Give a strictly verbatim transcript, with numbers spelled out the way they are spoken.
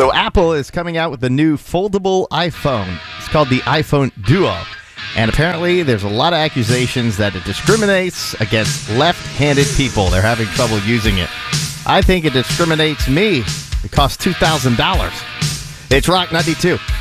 So Apple is coming out with a new foldable iPhone. It's called the iPhone Duo. And apparently there's a lot of accusations that it discriminates against left-handed people. They're having trouble using it. I think it discriminates me. It costs two thousand dollars. It's Rock ninety-two.